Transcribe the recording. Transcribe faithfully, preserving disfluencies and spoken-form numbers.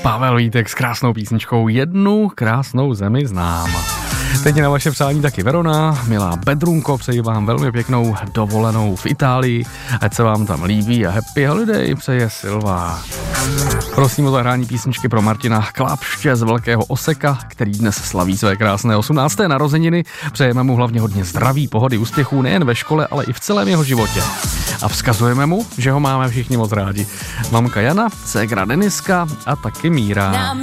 Pavel Vítek s krásnou písničkou Jednu krásnou zemi znám. Teď na vaše přání taky Verona, milá Bedrunko, přeji vám velmi pěknou dovolenou v Itálii, ať se vám tam líbí a happy holiday, přeje Silva. Prosím o zahrání písničky pro Martina Klapště z Velkého Oseka, který dnes slaví své krásné osmnácté narozeniny. Přejeme mu hlavně hodně zdraví, pohody, úspěchů nejen ve škole, ale i v celém jeho životě. A vzkazujeme mu, že ho máme všichni moc rádi. Mamka Jana, ségra Deniska a taky Míra.